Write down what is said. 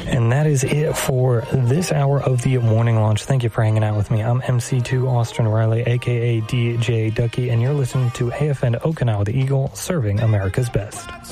And that is it for this hour of the Morning Launch. Thank you for hanging out with me. I'm MC2 Austin Riley, a.k.a. DJ Ducky, and you're listening to AFN Okinawa, the Eagle, serving America's best.